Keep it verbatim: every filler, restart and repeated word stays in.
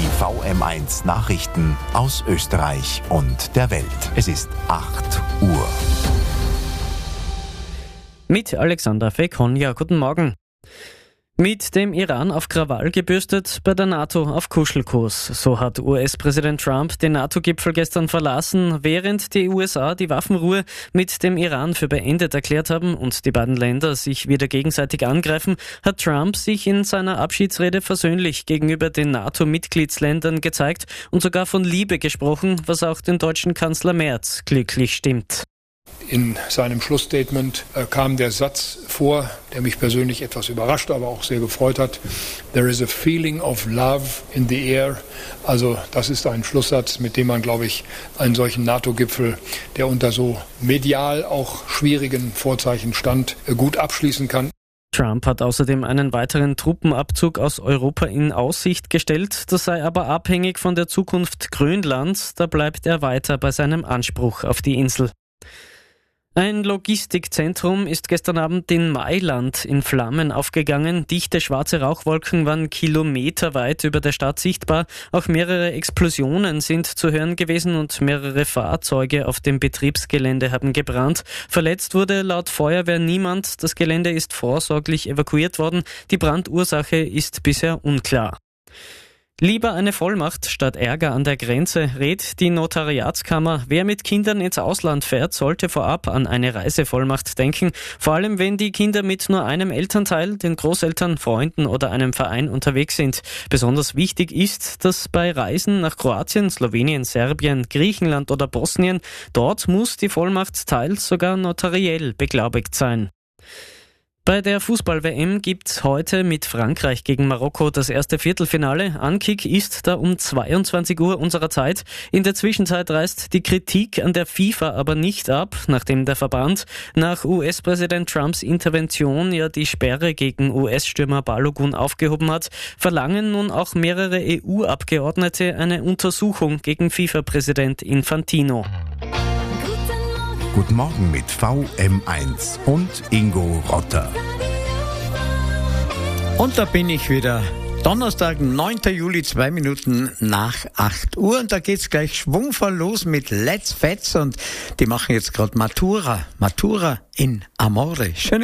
Die V M eins Nachrichten aus Österreich und der Welt. Es ist acht Uhr. Mit Alexander Fekonja. Guten Morgen. Mit dem Iran auf Krawall gebürstet, bei der NATO auf Kuschelkurs. So hat U S-Präsident Trump den NATO-Gipfel gestern verlassen, während die U S A die Waffenruhe mit dem Iran für beendet erklärt haben und die beiden Länder sich wieder gegenseitig angreifen, hat Trump sich in seiner Abschiedsrede versöhnlich gegenüber den NATO-Mitgliedsländern gezeigt und sogar von Liebe gesprochen, was auch den deutschen Kanzler Merz glücklich stimmt. In seinem Schlussstatement äh, kam der Satz vor, der mich persönlich etwas überrascht, aber auch sehr gefreut hat. There is a feeling of love in the air. Also das ist ein Schlusssatz, mit dem man, glaube ich, einen solchen NATO-Gipfel, der unter so medial auch schwierigen Vorzeichen stand, äh, gut abschließen kann. Trump hat außerdem einen weiteren Truppenabzug aus Europa in Aussicht gestellt. Das sei aber abhängig von der Zukunft Grönlands. Da bleibt er weiter bei seinem Anspruch auf die Insel. Ein Logistikzentrum ist gestern Abend in Mailand in Flammen aufgegangen. Dichte schwarze Rauchwolken waren kilometerweit über der Stadt sichtbar. Auch mehrere Explosionen sind zu hören gewesen und mehrere Fahrzeuge auf dem Betriebsgelände haben gebrannt. Verletzt wurde laut Feuerwehr niemand. Das Gelände ist vorsorglich evakuiert worden. Die Brandursache ist bisher unklar. Lieber eine Vollmacht statt Ärger an der Grenze, rät die Notariatskammer. Wer mit Kindern ins Ausland fährt, sollte vorab an eine Reisevollmacht denken. Vor allem, wenn die Kinder mit nur einem Elternteil, den Großeltern, Freunden oder einem Verein unterwegs sind. Besonders wichtig ist, dass bei Reisen nach Kroatien, Slowenien, Serbien, Griechenland oder Bosnien, dort muss die Vollmacht teils sogar notariell beglaubigt sein. Bei der Fußball-W M gibt's heute mit Frankreich gegen Marokko das erste Viertelfinale. Ankick ist da um zweiundzwanzig Uhr unserer Zeit. In der Zwischenzeit reißt die Kritik an der FIFA aber nicht ab, nachdem der Verband nach U S-Präsident Trumps Intervention ja die Sperre gegen U S-Stürmer Balogun aufgehoben hat, verlangen nun auch mehrere E U-Abgeordnete eine Untersuchung gegen FIFA-Präsident Infantino. Guten Morgen mit V M eins und Ingo Rotter. Und da bin ich wieder. Donnerstag, neunter Juli, zwei Minuten nach acht Uhr. Und da geht's gleich schwungvoll los mit Let's Fets. Und die machen jetzt gerade Matura. Matura in Amore. Schöne